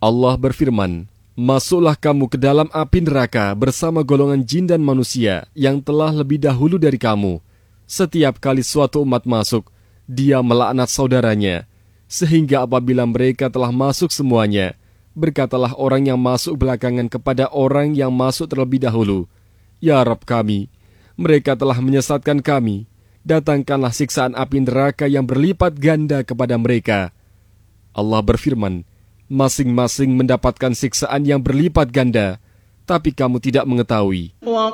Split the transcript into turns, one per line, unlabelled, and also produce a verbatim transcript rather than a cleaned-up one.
Allah berfirman, "Masuklah kamu ke dalam api neraka bersama golongan jin dan manusia yang telah lebih dahulu dari kamu. Setiap kali suatu umat masuk, dia melaknat saudaranya, sehingga apabila mereka telah masuk semuanya, berkatalah orang yang masuk belakangan kepada orang yang masuk terlebih dahulu, 'Ya Rabb kami, mereka telah menyesatkan kami. Datangkanlah siksaan api neraka yang berlipat ganda kepada mereka.' Allah berfirman, masing-masing mendapatkan siksaan yang berlipat ganda, tapi kamu tidak mengetahui.